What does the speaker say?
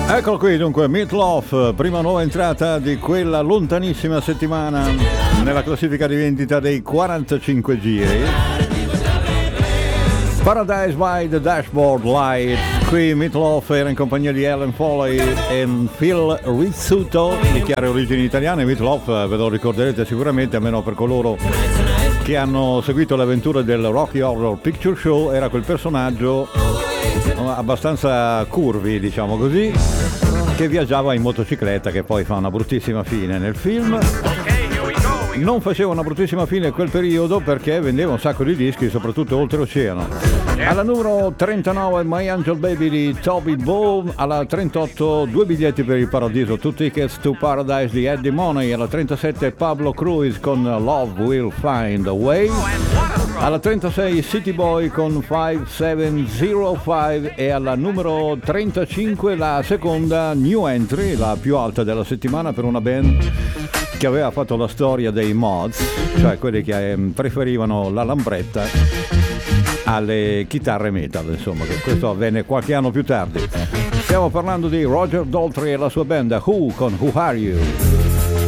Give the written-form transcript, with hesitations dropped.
Eccolo qui dunque, Meat Loaf, prima nuova entrata di quella lontanissima settimana nella classifica di vendita dei 45 giri. Paradise by the Dashboard Light, qui Meat Loaf era in compagnia di Ellen Foley e Phil Rizzuto, di chiare origini italiane. Meat Loaf ve lo ricorderete sicuramente, almeno per coloro che hanno seguito le avventure del Rocky Horror Picture Show, era quel personaggio abbastanza curvi, diciamo così, che viaggiava in motocicletta, che poi fa una bruttissima fine nel film. Non faceva una bruttissima fine in quel periodo perché vendeva un sacco di dischi, soprattutto oltreoceano. Alla numero 39 My Angel Baby di Toby Bone, alla 38 Due biglietti per il paradiso, Two Tickets to Paradise di Eddie Money, alla 37 Pablo Cruise con Love Will Find a Way, alla 36 City Boy con 5705 e alla numero 35 la seconda new entry, la più alta della settimana per una band che aveva fatto la storia dei mods, cioè quelli che preferivano la lambretta alle chitarre metal, insomma, che questo avvenne qualche anno più tardi. Stiamo parlando di Roger Daltrey e la sua band Who con Who Are You?